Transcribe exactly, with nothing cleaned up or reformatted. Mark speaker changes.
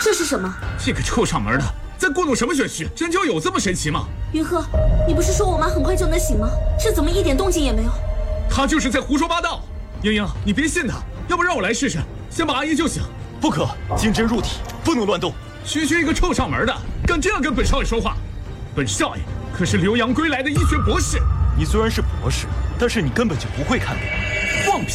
Speaker 1: 这是什么？
Speaker 2: 这个臭上门的在故弄什么玄虚？针灸有这么神奇吗？
Speaker 1: 云鹤，你不是说我妈很快就能醒吗？这怎么一点动静也没有？
Speaker 2: 他就是在胡说八道。英英，你别信他，要不让我来试试，先把阿姨救醒。
Speaker 3: 不可，金针入体，不能乱动。
Speaker 2: 区区一个臭上门的，敢这样跟本少爷说话？本少爷可是留洋归来的医学博士。
Speaker 3: 你虽然是博士，但是你根本就不会看病。